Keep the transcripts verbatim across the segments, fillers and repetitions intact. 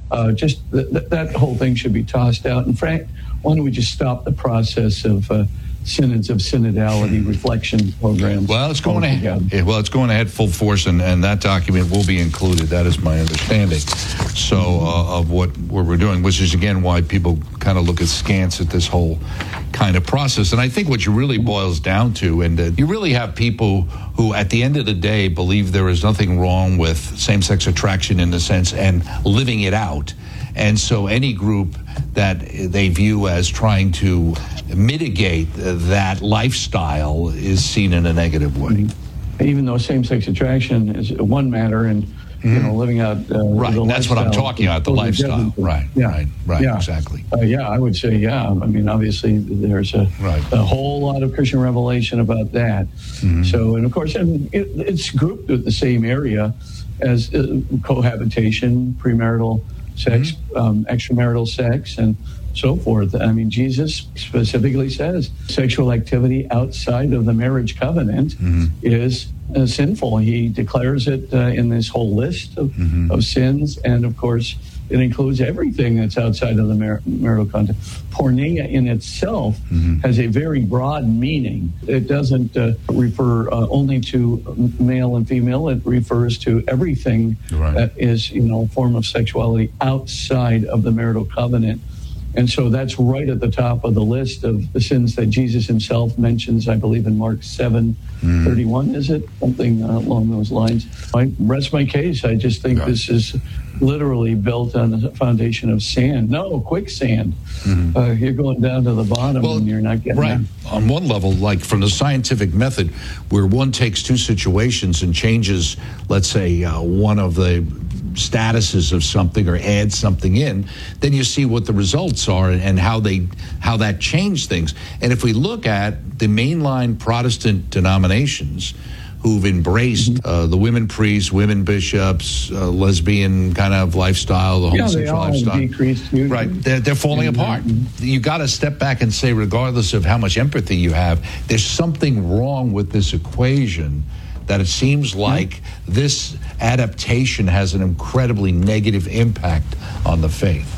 uh, just th- th- that whole thing should be tossed out. And Frank, why don't we just stop the process of uh, synods of synodality reflection programs? Well, it's going ahead. Yeah, well, it's going ahead full force, and, and that document will be included. That is my understanding. So uh, of what, what we're doing, which is again why people kind of look askance at this whole kind of process. And I think what you really boils down to, and uh, you really have people who, at the end of the day, believe there is nothing wrong with same-sex attraction in the sense and living it out. And so any group that they view as trying to mitigate that lifestyle is seen in a negative way. Even though same-sex attraction is one matter, and mm-hmm. you know, living out uh, right. The that's what I'm talking about. The lifestyle. Right. Yeah. Right. Right. Yeah. Exactly. Uh, yeah, I would say yeah. I mean, obviously, there's a right. a whole lot of Christian revelation about that. Mm-hmm. So, and of course, and it, it's grouped with the same area as uh, cohabitation, premarital sex, mm-hmm. um, extramarital sex, and so forth. I mean, Jesus specifically says sexual activity outside of the marriage covenant mm-hmm. is uh, sinful. He declares it uh, in this whole list of, mm-hmm. of sins, and of course, it includes everything that's outside of the mar- marital context. Porneia in itself mm-hmm. has a very broad meaning. It doesn't uh, refer uh, only to male and female. It refers to everything right. that is, you know, a form of sexuality outside of the marital covenant. And so that's right at the top of the list of the sins that Jesus himself mentions, I believe, in Mark seven thirty-one, mm. is it? Something uh, along those lines. I rest my case. I just think right. this is literally built on a foundation of sand. No, quicksand. Mm-hmm. Uh, you're going down to the bottom well, and you're not getting right. out. On one level, like from the scientific method, where one takes two situations and changes, let's say, uh, one of the statuses of something or add something in, then you see what the results are and how they how that changed things. And if we look at the mainline Protestant denominations who've embraced mm-hmm. uh, the women priests, women bishops, uh, lesbian kind of lifestyle, the homosexual yeah, they all lifestyle, decreased, right? They're, they're falling mm-hmm. apart. You got to step back and say, regardless of how much empathy you have, there's something wrong with this equation. That it seems like this adaptation has an incredibly negative impact on the faith.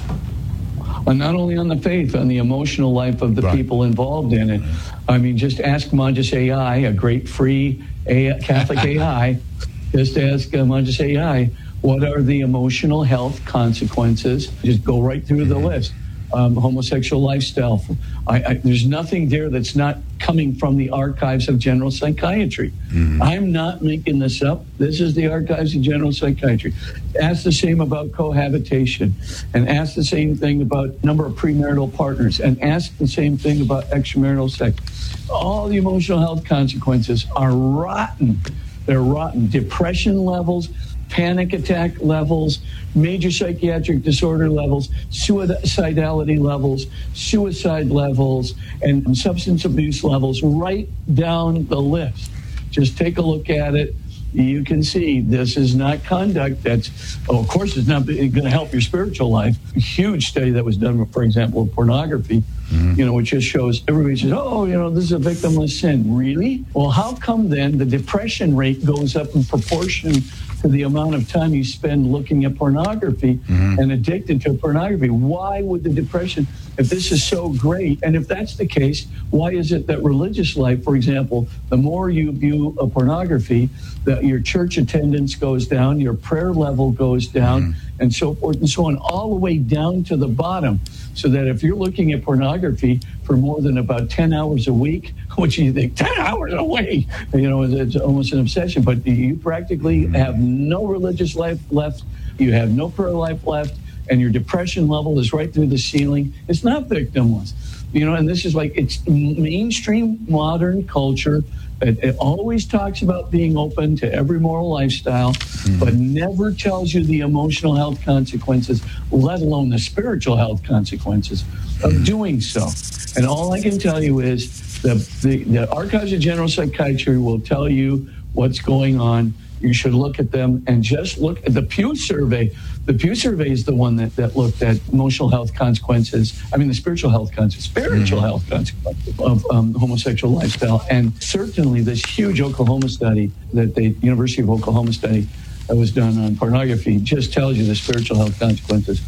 And not only on the faith, on the emotional life of the right. people involved in it. I mean, just ask Monges A I, a great free A I, Catholic A I, just ask uh, Monges A I, what are the emotional health consequences? Just go right through the list. Um, homosexual lifestyle. I, I, there's nothing there that's not coming from the archives of general psychiatry. Mm-hmm. I'm not making this up. This is the archives of general psychiatry. Ask the same about cohabitation, and ask the same thing about number of premarital partners, and ask the same thing about extramarital sex. All the emotional health consequences are rotten. They're rotten. Depression levels, panic attack levels, major psychiatric disorder levels, suicidality levels, suicide levels, and substance abuse levels, right down the list. Just take a look at it. You can see this is not conduct that's, oh, of course, it's not going to help your spiritual life. A huge study that was done, for example, with pornography, mm-hmm. you know, which just shows everybody says, oh, you know, this is a victimless sin. Really? Well, how come then the depression rate goes up in proportion to the amount of time you spend looking at pornography mm-hmm. and addicted to pornography? Why would the depression, if this is so great, and if that's the case, why is it that religious life, for example, the more you view a pornography, that your church attendance goes down, your prayer level goes down, mm-hmm. and so forth and so on, all the way down to the bottom. So that if you're looking at pornography for more than about ten hours a week, which you think, ten hours a week, you know, it's almost an obsession, but you practically have no religious life left, you have no prayer life left, and your depression level is right through the ceiling. It's not victimless. You know, and this is like, it's mainstream modern culture. It, it always talks about being open to every moral lifestyle, mm-hmm. but never tells you the emotional health consequences, let alone the spiritual health consequences of doing so. And all I can tell you is the, the, the Archives of General Psychiatry will tell you what's going on. You should look at them and just look at the Pew survey. The Pew survey is the one that, that looked at emotional health consequences. I mean, the spiritual health consequences, spiritual mm-hmm. health consequences of um, homosexual lifestyle. And certainly this huge Oklahoma study that the University of Oklahoma study that was done on pornography just tells you the spiritual health consequences.